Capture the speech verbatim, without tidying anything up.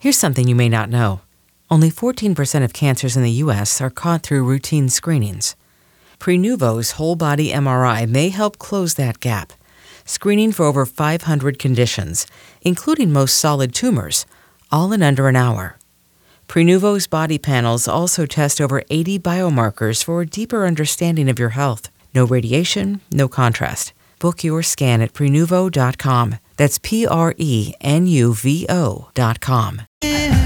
Here's something you may not know. Only fourteen percent of cancers in the U S are caught through routine screenings. Prenuvo's whole-body M R I may help close that gap, screening for over five hundred conditions, including most solid tumors, all in under an hour. Prenuvo's body panels also test over eighty biomarkers for a deeper understanding of your health. No radiation, no contrast. Book your scan at Prenuvo dot com. That's P R E N U V O dot com.